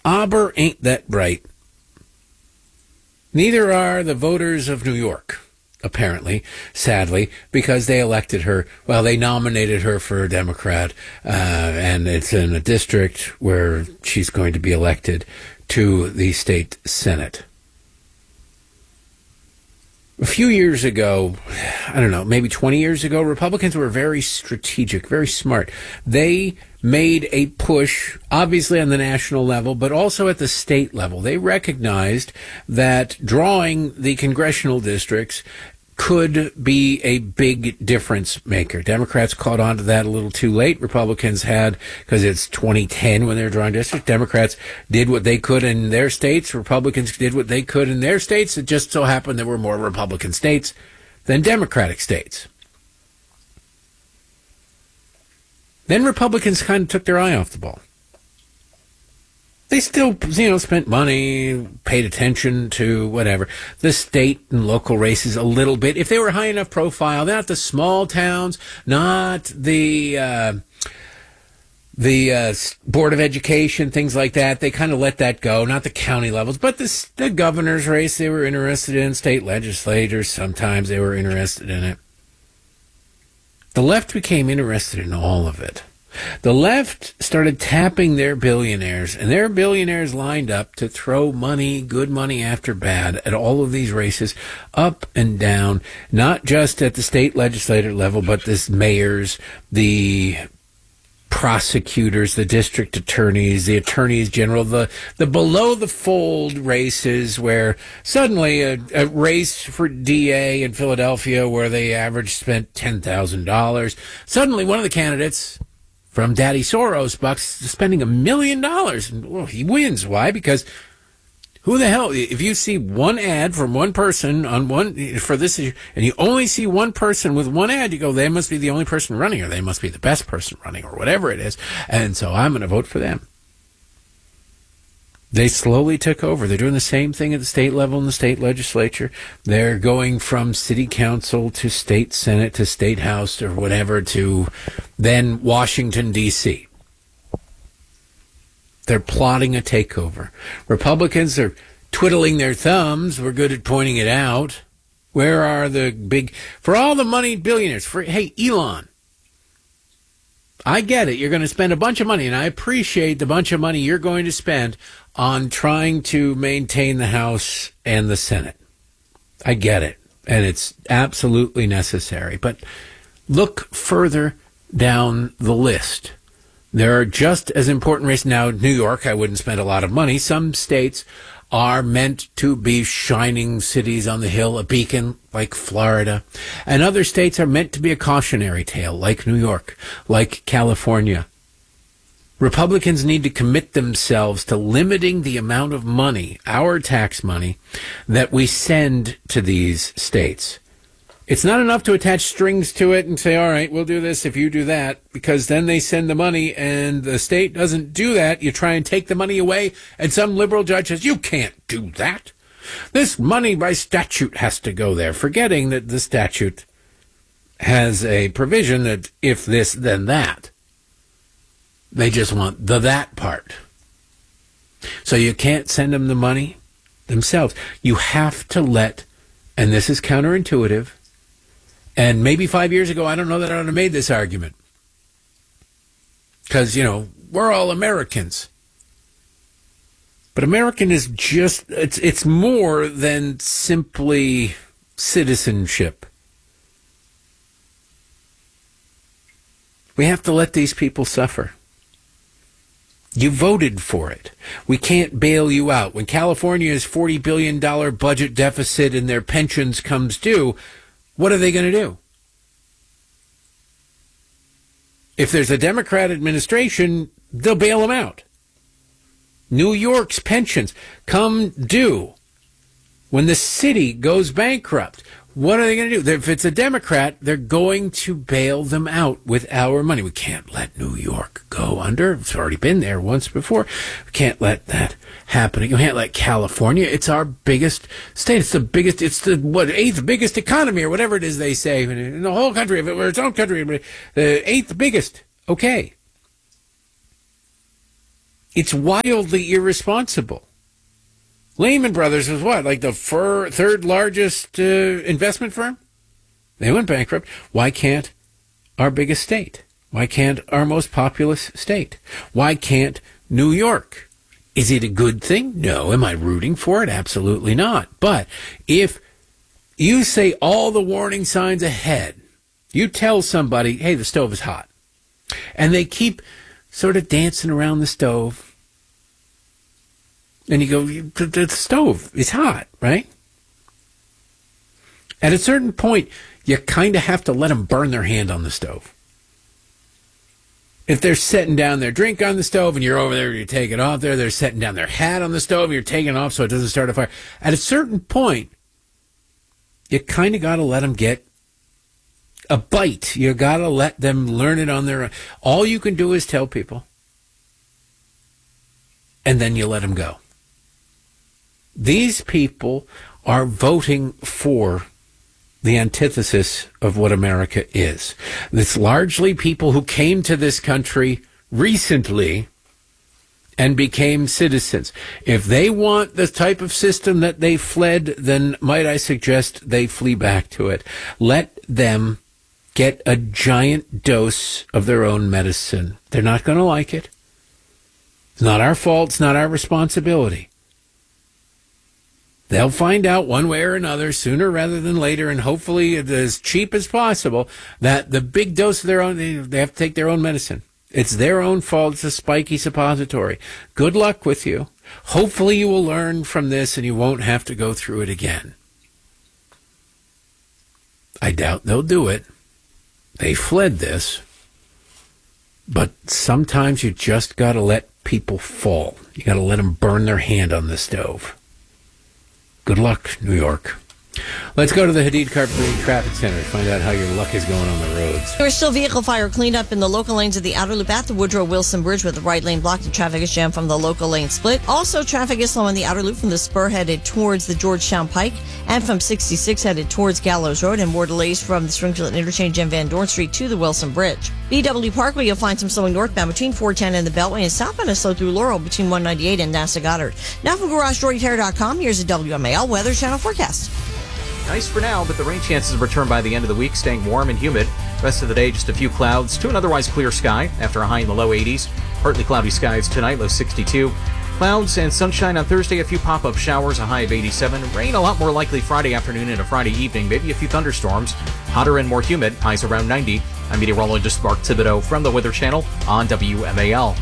Aber ain't that bright. Neither are the voters of New York, apparently, sadly, because they elected her. Well, they nominated her for a Democrat, and it's in a district where she's going to be elected to the state Senate. A few years ago, I don't know, maybe 20 years ago, Republicans were very strategic, very smart. They made a push, obviously on the national level, but also at the state level. They recognized that drawing the congressional districts could be a big difference maker. Democrats caught on to that a little too late. Republicans had, because it's 2010 when they were drawing districts. Democrats did what they could in their states. Republicans did what they could in their states. It just so happened there were more Republican states than Democratic states. Then Republicans kind of took their eye off the ball. They still, spent money, paid attention to whatever, the state and local races a little bit. If they were high enough profile, not the small towns, not the Board of Education, things like that, they kind of let that go, not the county levels. But the governor's race, they were interested in. State legislators, sometimes they were interested in it. The left became interested in all of it. The left started tapping their billionaires, and their billionaires lined up to throw money, good money after bad, at all of these races, up and down, not just at the state legislature level, but the mayors, the prosecutors, the district attorneys, the attorneys general, the below the fold races where suddenly a race for DA in Philadelphia where they average spent $10,000, suddenly one of the candidates from Daddy Soros bucks spending $1 million. And, well, he wins. Why? Because who the hell, if you see one ad from one person on one, for this issue, and you only see one person with one ad, you go, they must be the only person running, or they must be the best person running, or whatever it is. And so I'm going to vote for them. They slowly took over. They're doing the same thing at the state level in the state legislature. They're going from city council to state senate to state house or whatever to then Washington, D.C. They're plotting a takeover. Republicans are twiddling their thumbs. We're good at pointing it out. Where are the big, for all the money billionaires, hey, Elon, I get it. You're going to spend a bunch of money, and I appreciate the bunch of money you're going to spend on trying to maintain the House and the Senate. I get it, and it's absolutely necessary. But look further down the list. There are just as important races. Now, New York, I wouldn't spend a lot of money. Some states are meant to be shining cities on the hill, a beacon like Florida. And other states are meant to be a cautionary tale like New York, like California. Republicans need to commit themselves to limiting the amount of money, our tax money, that we send to these states. It's not enough to attach strings to it and say, all right, we'll do this if you do that, because then they send the money and the state doesn't do that. You try and take the money away, and some liberal judge says, you can't do that. This money by statute has to go there, forgetting that the statute has a provision that if this, then that. They just want the that part. So you can't send them the money themselves. You have to let, and this is counterintuitive, and maybe 5 years ago, I don't know that I would have made this argument. Because, we're all Americans. But American is just, it's more than simply citizenship. We have to let these people suffer. You voted for it. We can't bail you out. When California's $40 billion budget deficit and their pensions comes due, what are they going to do? If there's a Democrat administration, they'll bail them out. New York's pensions come due when the city goes bankrupt. What are they going to do? If it's a Democrat, they're going to bail them out with our money. We can't let New York go under. It's already been there once before. We can't let that happen. You can't let California. It's our biggest state. It's the biggest, eighth biggest economy or whatever it is they say in the whole country. If it were its own country, the eighth biggest. Okay. It's wildly irresponsible. Lehman Brothers was what, like the third largest investment firm? They went bankrupt. Why can't our biggest state? Why can't our most populous state? Why can't New York? Is it a good thing? No. Am I rooting for it? Absolutely not. But if you say all the warning signs ahead, you tell somebody, hey, the stove is hot, and they keep sort of dancing around the stove, and you go, the stove is hot, right? At a certain point, you kind of have to let them burn their hand on the stove. If they're setting down their drink on the stove and you're over there, you take it off there, they're setting down their hat on the stove, and you're taking it off so it doesn't start a fire. At a certain point, you kind of got to let them get a bite. You got to let them learn it on their own. All you can do is tell people, and then you let them go. These people are voting for the antithesis of what America is. It's largely people who came to this country recently and became citizens. If they want the type of system that they fled, then might I suggest they flee back to it. Let them get a giant dose of their own medicine. They're not going to like it. It's not our fault. It's not our responsibility. They'll find out one way or another sooner rather than later, and hopefully as cheap as possible, that the big dose of their own, they have to take their own medicine. It's their own fault. It's a spiky suppository. Good luck with you. Hopefully you will learn from this and you won't have to go through it again. I doubt they'll do it. They fled this. But sometimes you just got to let people fall. You got to let them burn their hand on the stove. Good luck, New York. Let's go to the Hadid Carpentry Traffic Center to find out how your luck is going on the roads. There's still vehicle fire cleanup in the local lanes of the outer loop at the Woodrow Wilson Bridge with the right lane blocked and traffic is jammed from the local lane split. Also, traffic is slow on the outer loop from the spur headed towards the Georgetown Pike and from 66 headed towards Gallows Road, and more delays from the Springfield Interchange and Van Dorn Street to the Wilson Bridge. BW Parkway, you'll find some slowing northbound between 410 and the Beltway, and southbound is slow through Laurel between 198 and NASA Goddard. Now from GarageDoorRepair.com, here's a WMAL Weather Channel forecast. Nice for now, but the rain chances return by the end of the week, staying warm and humid. Rest of the day, just a few clouds to an otherwise clear sky after a high in the low 80s. Partly cloudy skies tonight, low 62. Clouds and sunshine on Thursday, a few pop-up showers, a high of 87. Rain a lot more likely Friday afternoon and a Friday evening, maybe a few thunderstorms. Hotter and more humid, highs around 90. I'm meteorologist Mark Thibodeau from the Weather Channel on WMAL.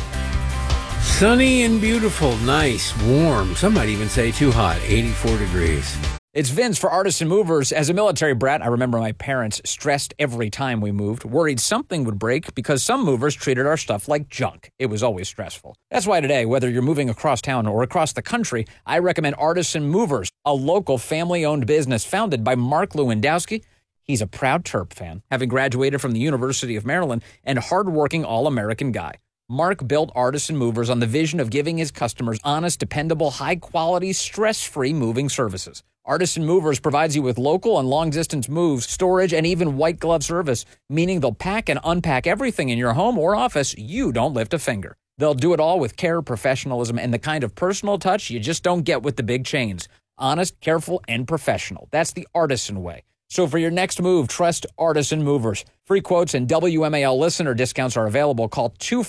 Sunny and beautiful, nice, warm. Some might even say too hot, 84 degrees. It's Vince for Artisan Movers. As a military brat, I remember my parents stressed every time we moved, worried something would break because some movers treated our stuff like junk. It was always stressful. That's why today, whether you're moving across town or across the country, I recommend Artisan Movers, a local family-owned business founded by Mark Lewandowski. He's a proud Terp fan, having graduated from the University of Maryland, and hardworking all-American guy. Mark built Artisan Movers on the vision of giving his customers honest, dependable, high-quality, stress-free moving services. Artisan Movers provides you with local and long-distance moves, storage, and even white-glove service, meaning they'll pack and unpack everything in your home or office. You don't lift a finger. They'll do it all with care, professionalism, and the kind of personal touch you just don't get with the big chains. Honest, careful, and professional. That's the Artisan way. So for your next move, trust Artisan Movers. Free quotes and WMAL listener discounts are available. Call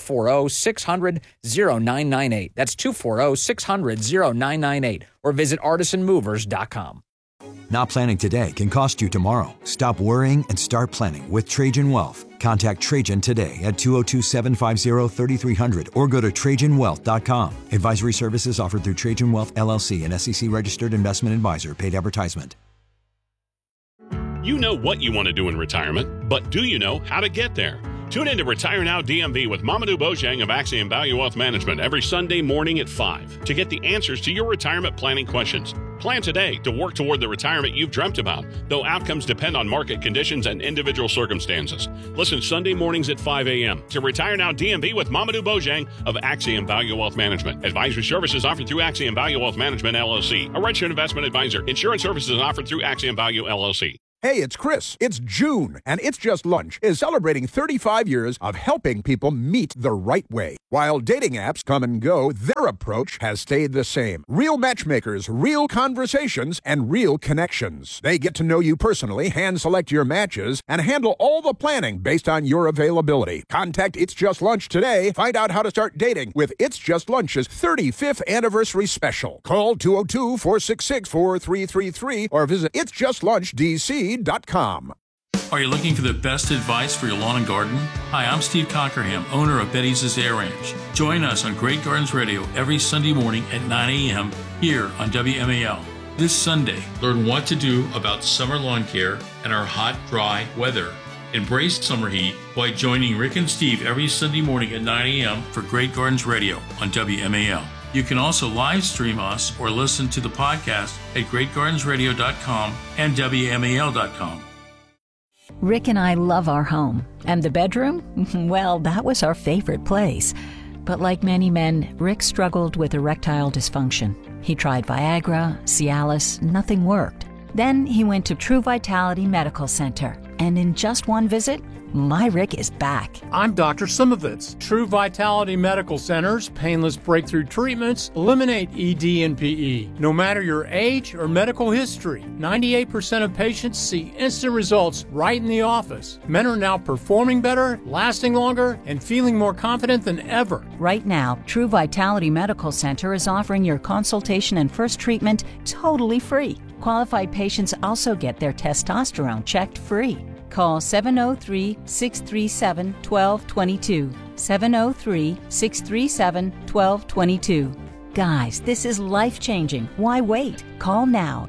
240-600-0998. That's 240-600-0998. Or visit artisanmovers.com. Not planning today can cost you tomorrow. Stop worrying and start planning with Trajan Wealth. Contact Trajan today at 202-750-3300 or go to TrajanWealth.com. Advisory services offered through Trajan Wealth, LLC, an SEC-registered investment advisor. Paid advertisement. You know what you want to do in retirement, but do you know how to get there? Tune in to Retire Now DMV with Mamadou Bojang of Axiom Value Wealth Management every Sunday morning at 5 to get the answers to your retirement planning questions. Plan today to work toward the retirement you've dreamt about, though outcomes depend on market conditions and individual circumstances. Listen Sunday mornings at 5 a.m. to Retire Now DMV with Mamadou Bojang of Axiom Value Wealth Management. Advisory services offered through Axiom Value Wealth Management, LLC, a registered investment advisor. Insurance services offered through Axiom Value, LLC. Hey, it's Chris. It's June, and It's Just Lunch is celebrating 35 years of helping people meet the right way. While dating apps come and go, their approach has stayed the same. Real matchmakers, real conversations, and real connections. They get to know you personally, hand-select your matches, and handle all the planning based on your availability. Contact It's Just Lunch today. Find out how to start dating with It's Just Lunch's 35th anniversary special. Call 202-466-4333 or visit itsjustlunchdc.com. Are you looking for the best advice for your lawn and garden? Hi, I'm Steve Cockerham, owner of Betty's Azalea Ranch. Join us on Great Gardens Radio every Sunday morning at 9 a.m. here on WMAL. This Sunday, learn what to do about summer lawn care and our hot, dry weather. Embrace summer heat by joining Rick and Steve every Sunday morning at 9 a.m. for Great Gardens Radio on WMAL. You can also live stream us or listen to the podcast at greatgardensradio.com and WMAL.com. Rick and I love our home. And the bedroom? Well, that was our favorite place. But like many men, Rick struggled with erectile dysfunction. He tried Viagra, Cialis, nothing worked. Then he went to True Vitality Medical Center. And in just one visit, my Rick is back. I'm Dr. Simovitz. True Vitality Medical Center's painless breakthrough treatments eliminate ED and PE. No matter your age or medical history, 98% of patients see instant results right in the office. Men are now performing better, lasting longer, and feeling more confident than ever. Right now, True Vitality Medical Center is offering your consultation and first treatment totally free. Qualified patients also get their testosterone checked free. Call 703-637-1222. 703-637-1222. Guys, this is life-changing. Why wait? Call now.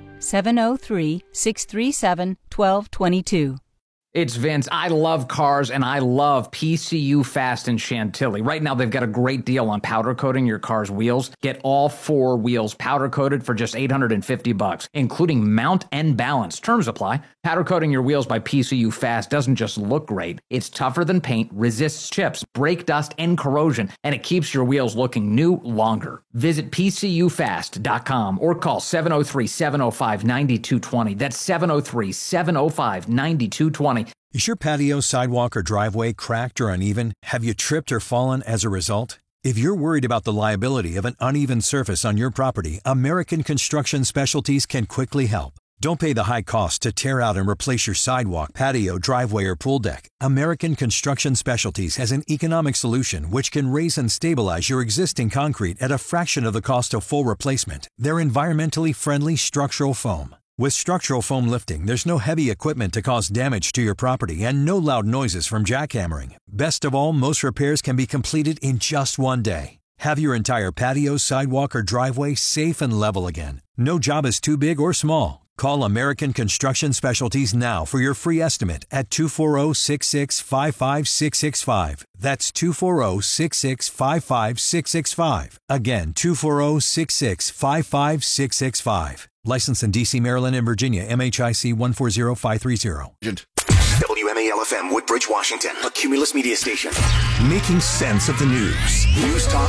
703-637-1222. It's Vince. I love cars, and I love PCU Fast in Chantilly. Right now, they've got a great deal on powder coating your car's wheels. Get all 4 wheels powder coated for just $850, including mount and balance. Terms apply. Powder coating your wheels by PCU Fast doesn't just look great. It's tougher than paint, resists chips, brake dust, and corrosion, and it keeps your wheels looking new longer. Visit PCUfast.com or call 703-705-9220. That's 703-705-9220. Is your patio, sidewalk, or driveway cracked or uneven? Have you tripped or fallen as a result? If you're worried about the liability of an uneven surface on your property, American Construction Specialties can quickly help. Don't pay the high cost to tear out and replace your sidewalk, patio, driveway, or pool deck. American Construction Specialties has an economic solution which can raise and stabilize your existing concrete at a fraction of the cost of full replacement. They're environmentally friendly structural foam. With structural foam lifting, there's no heavy equipment to cause damage to your property and no loud noises from jackhammering. Best of all, most repairs can be completed in just one day. Have your entire patio, sidewalk, or driveway safe and level again. No job is too big or small. Call American Construction Specialties now for your free estimate at 240-665-5665. That's 240-665-5665. Again, 240-665-5665. Licensed in D.C., Maryland, and Virginia, MHIC 140530. WMAL-FM, Woodbridge, Washington, a Cumulus media station. Making sense of the news. News Talk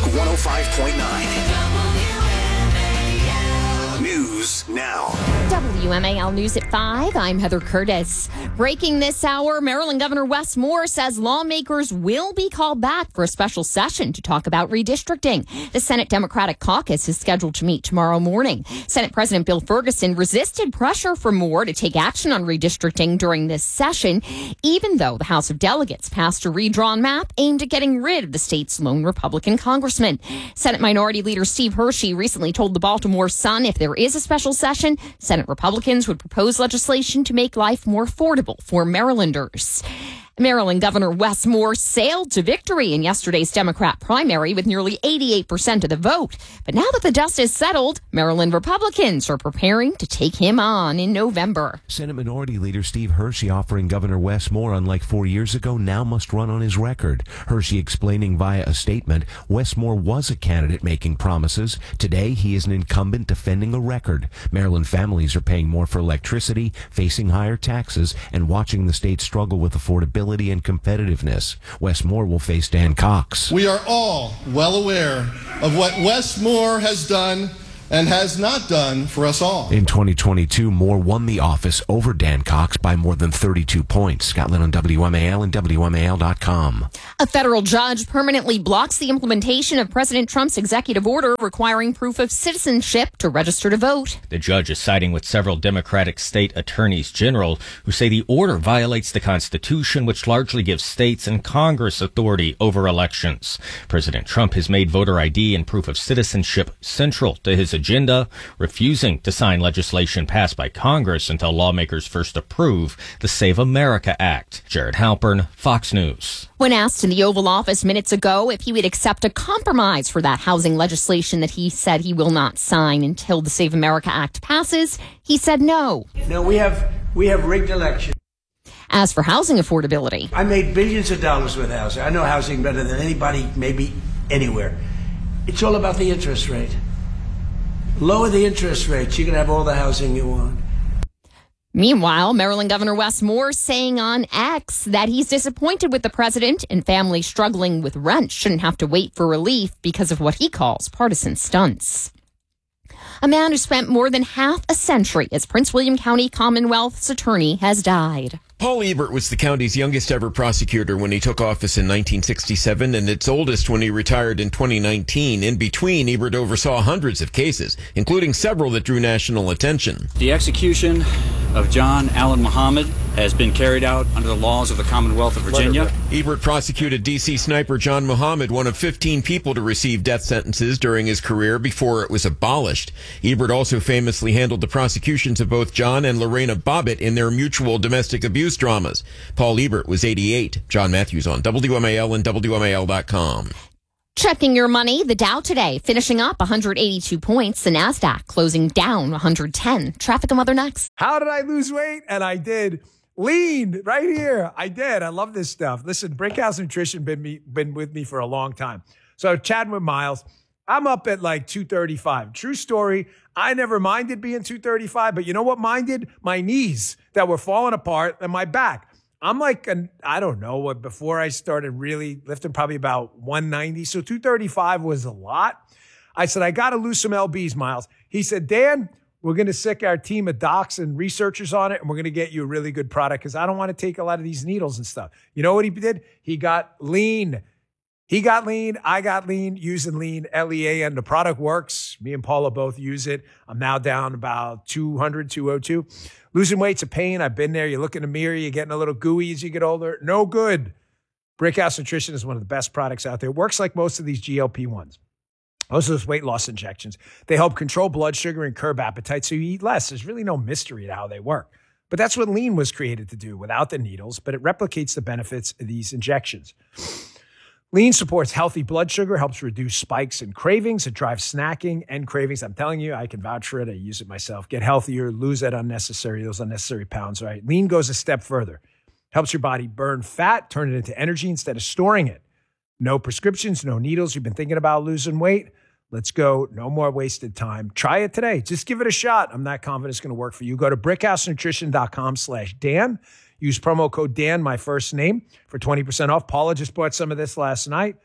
105.9. News now. WMAL News at 5. I'm Heather Curtis. Breaking this hour, Maryland Governor Wes Moore says lawmakers will be called back for a special session to talk about redistricting. The Senate Democratic Caucus is scheduled to meet tomorrow morning. Senate President Bill Ferguson resisted pressure from Moore to take action on redistricting during this session, even though the House of Delegates passed a redrawn map aimed at getting rid of the state's lone Republican congressman. Senate Minority Leader Steve Hershey recently told the Baltimore Sun if there is a special session, Senate Republicans would propose legislation to make life more affordable for Marylanders. Maryland Governor Wes Moore sailed to victory in yesterday's Democrat primary with nearly 88% of the vote. But now that the dust is settled, Maryland Republicans are preparing to take him on in November. Senate Minority Leader Steve Hershey offering Governor Wes Moore, unlike 4 years ago, now must run on his record. Hershey explaining via a statement, Wes Moore was a candidate making promises. Today, he is an incumbent defending a record. Maryland families are paying more for electricity, facing higher taxes, and watching the state struggle with affordability and competitiveness. Wes Moore will face Dan Cox. We are all well aware of what Wes Moore has done and has not done for us all. In 2022, Moore won the office over Dan Cox by more than 32 points. Scott Lynn on WMAL and WMAL.com. A federal judge permanently blocks the implementation of President Trump's executive order requiring proof of citizenship to register to vote. The judge is siding with several Democratic state attorneys general who say the order violates the Constitution, which largely gives states and Congress authority over elections. President Trump has made voter ID and proof of citizenship central to his agenda, refusing to sign legislation passed by Congress until lawmakers first approve the Save America Act. Jared Halpern, Fox News. When asked in the Oval Office minutes ago if he would accept a compromise for that housing legislation that he said he will not sign until the Save America Act passes, he said no. No, we have rigged elections. As for housing affordability, I made billions of dollars with housing. I know housing better than anybody, maybe anywhere. It's all about the interest rate. Lower the interest rates, you can have all the housing you want. Meanwhile, Maryland Governor Wes Moore saying on X that he's disappointed with the president and families struggling with rent shouldn't have to wait for relief because of what he calls partisan stunts. A man who spent more than half a century as Prince William County Commonwealth's attorney has died. Paul Ebert was the county's youngest ever prosecutor when he took office in 1967 and its oldest when he retired in 2019. In between, Ebert oversaw hundreds of cases, including several that drew national attention. The execution of John Allen Muhammad has been carried out under the laws of the Commonwealth of Virginia. Ebert prosecuted D.C. sniper John Muhammad, one of 15 people to receive death sentences during his career before it was abolished. Ebert also famously handled the prosecutions of both John and Lorena Bobbitt in their mutual domestic abuse dramas. Paul Ebert was 88. John Matthews on WMAL and WMAL.com. Checking your money, the Dow today finishing up 182 points, the NASDAQ closing down 110. Traffic and weather next. How did I lose weight? And I did. Lean right here. I did. I love this stuff. Listen, Brickhouse Nutrition been with me for a long time. So chatting with Miles, I'm up at like 235. True story. I never minded being 235, but you know what minded? My knees that were falling apart and my back. I'm like, I don't know, before I started really lifting, probably about 190. So 235 was a lot. I said, I got to lose some LBs, Miles. He said, Dan, we're going to sick our team of docs and researchers on it, and we're going to get you a really good product because I don't want to take a lot of these needles and stuff. You know what he did? He got lean. He got lean. I got lean using lean, L-E-A-N. The product works. Me and Paula both use it. I'm now down about 200, 202. Losing weight's a pain. I've been there. You look in the mirror. You're getting a little gooey as you get older. No good. Brickhouse Nutrition is one of the best products out there. It works like most of these GLP-1s. Most of those weight loss injections. They help control blood sugar and curb appetite so you eat less. There's really no mystery to how they work. But that's what lean was created to do without the needles, but it replicates the benefits of these injections. Lean supports healthy blood sugar, helps reduce spikes and cravings. It drives snacking and cravings. I'm telling you, I can vouch for it. I use it myself. Get healthier, lose those unnecessary pounds, right? Lean goes a step further. Helps your body burn fat, turn it into energy instead of storing it. No prescriptions, no needles. You've been thinking about losing weight? Let's go. No more wasted time. Try it today. Just give it a shot. I'm not confident it's going to work for you. Go to brickhousenutrition.com/Dan. Use promo code Dan, my first name, for 20% off. Paula just bought some of this last night.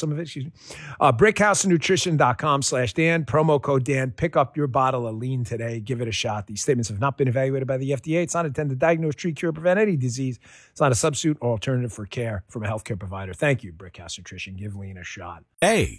Brickhousenutrition.com/Dan. Promo code Dan. Pick up your bottle of lean today. Give it a shot. These statements have not been evaluated by the FDA. It's not intended to diagnose, treat, cure, or prevent any disease. It's not a substitute or alternative for care from a healthcare provider. Thank you, Brickhouse Nutrition. Give lean a shot. Hey.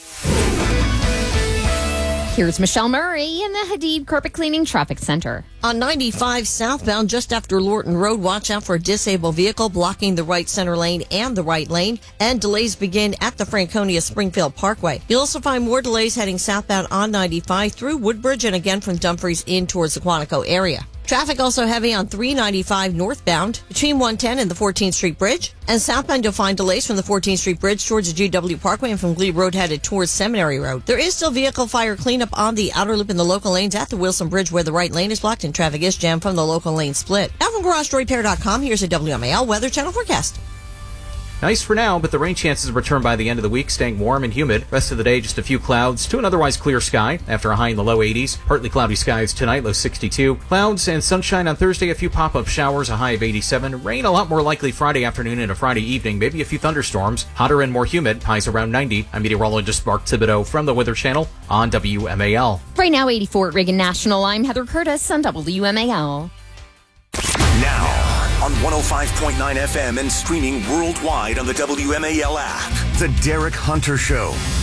Here's Michelle Murray in the Hadid Carpet Cleaning Traffic Center. On 95 southbound, just after Lorton Road, watch out for a disabled vehicle blocking the right center lane and the right lane. And delays begin at the Franconia Springfield Parkway. You'll also find more delays heading southbound on 95 through Woodbridge and again from Dumfries in towards the Quantico area. Traffic also heavy on 395 northbound between 110 and the 14th Street Bridge. And southbound, you'll find delays from the 14th Street Bridge towards the GW Parkway and from Glebe Road headed towards Seminary Road. There is still vehicle fire cleanup on the outer loop in the local lanes at the Wilson Bridge where the right lane is blocked and traffic is jammed from the local lane split. Now from GarageDoorRepair.com, here's a WMAL Weather Channel forecast. Nice for now, but the rain chances return by the end of the week, staying warm and humid. Rest of the day, just a few clouds to an otherwise clear sky after a high in the low 80s. Partly cloudy skies tonight, low 62. Clouds and sunshine on Thursday, a few pop-up showers, a high of 87. Rain a lot more likely Friday afternoon and a Friday evening, maybe a few thunderstorms. Hotter and more humid, highs around 90. I'm meteorologist Mark Thibodeau from the Weather Channel on WMAL. Right now, 84 at Reagan National. I'm Heather Curtis on WMAL. Now, on 105.9 FM and streaming worldwide on the WMAL app, The Derek Hunter Show.